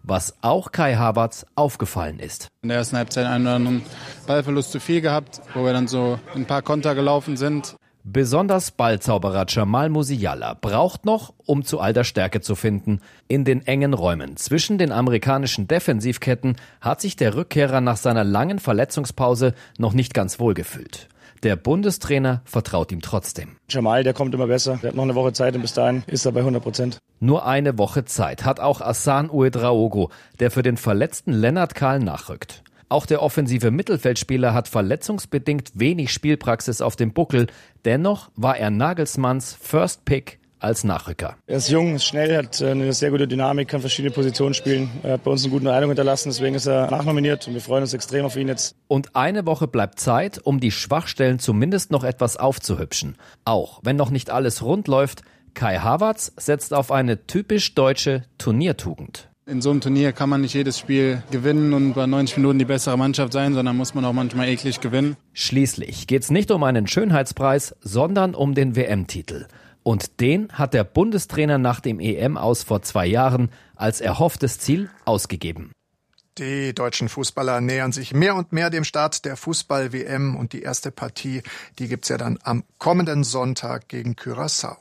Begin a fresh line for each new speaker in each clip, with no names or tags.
was auch Kai Havertz aufgefallen ist.
In der ersten Halbzeit einen oder anderen Ballverlust zu viel gehabt, wo wir dann so ein paar Konter gelaufen sind.
Besonders Ballzauberer Jamal Musiala braucht noch, um zu alter Stärke zu finden. In den engen Räumen zwischen den amerikanischen Defensivketten hat sich der Rückkehrer nach seiner langen Verletzungspause noch nicht ganz wohl gefühlt. Der Bundestrainer vertraut ihm trotzdem.
Jamal, der kommt immer besser. Der hat noch eine Woche Zeit und bis dahin ist er bei 100%.
Nur eine Woche Zeit hat auch Hassan Ouedraogo, der für den verletzten Lennart Kahl nachrückt. Auch der offensive Mittelfeldspieler hat verletzungsbedingt wenig Spielpraxis auf dem Buckel. Dennoch war er Nagelsmanns First Pick als Nachrücker.
Er ist jung, ist schnell, hat eine sehr gute Dynamik, kann verschiedene Positionen spielen. Er hat bei uns einen guten Eindruck hinterlassen, deswegen ist er nachnominiert und wir freuen uns extrem auf ihn jetzt.
Und eine Woche bleibt Zeit, um die Schwachstellen zumindest noch etwas aufzuhübschen. Auch wenn noch nicht alles rund läuft, Kai Havertz setzt auf eine typisch deutsche Turniertugend.
In so einem Turnier kann man nicht jedes Spiel gewinnen und bei 90 Minuten die bessere Mannschaft sein, sondern muss man auch manchmal eklig gewinnen.
Schließlich geht's nicht um einen Schönheitspreis, sondern um den WM-Titel. Und den hat der Bundestrainer nach dem EM-Aus vor 2 Jahren als erhofftes Ziel ausgegeben.
Die deutschen Fußballer nähern sich mehr und mehr dem Start der Fußball-WM und die erste Partie, die gibt's ja dann am kommenden Sonntag gegen Curaçao.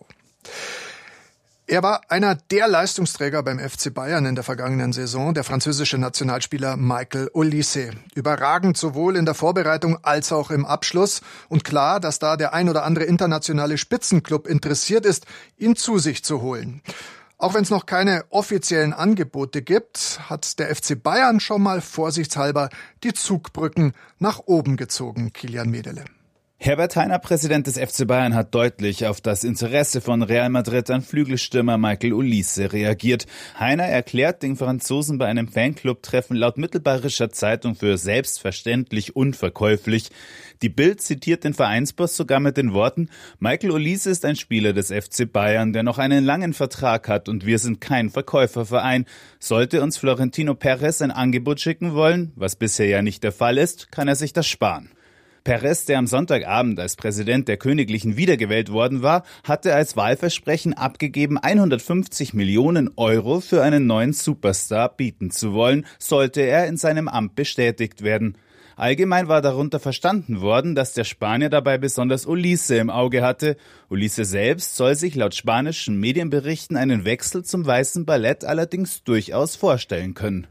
Er war einer der Leistungsträger beim FC Bayern in der vergangenen Saison, der französische Nationalspieler Michael Olise. Überragend sowohl in der Vorbereitung als auch im Abschluss. Und klar, dass da der ein oder andere internationale Spitzenclub interessiert ist, ihn zu sich zu holen. Auch wenn es noch keine offiziellen Angebote gibt, hat der FC Bayern schon mal vorsichtshalber die Zugbrücken nach oben gezogen, Kilian Medele.
Herbert Hainer, Präsident des FC Bayern, hat deutlich auf das Interesse von Real Madrid an Flügelstürmer Michael Olise reagiert. Hainer erklärt den Franzosen bei einem Fanclub-Treffen laut Mittelbayerischer Zeitung für selbstverständlich unverkäuflich. Die Bild zitiert den Vereinsboss sogar mit den Worten: Michael Olise ist ein Spieler des FC Bayern, der noch einen langen Vertrag hat und wir sind kein Verkäuferverein. Sollte uns Florentino Perez ein Angebot schicken wollen, was bisher ja nicht der Fall ist, kann er sich das sparen. Perez, der am Sonntagabend als Präsident der Königlichen wiedergewählt worden war, hatte als Wahlversprechen abgegeben, 150 Millionen Euro für einen neuen Superstar bieten zu wollen, sollte er in seinem Amt bestätigt werden. Allgemein war darunter verstanden worden, dass der Spanier dabei besonders Olise im Auge hatte. Olise selbst soll sich laut spanischen Medienberichten einen Wechsel zum Weißen Ballett allerdings durchaus vorstellen können.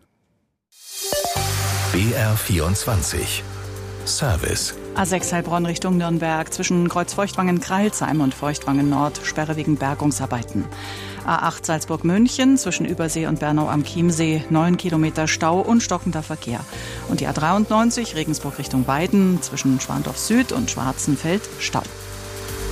BR24 Service.
A6 Heilbronn Richtung Nürnberg, zwischen Kreuz Feuchtwangen-Kreilsheim und Feuchtwangen-Nord, Sperre wegen Bergungsarbeiten. A8 Salzburg-München, zwischen Übersee und Bernau am Chiemsee, 9 Kilometer Stau und stockender Verkehr. Und die A93 Regensburg Richtung Weiden, zwischen Schwandorf Süd und Schwarzenfeld, Stau.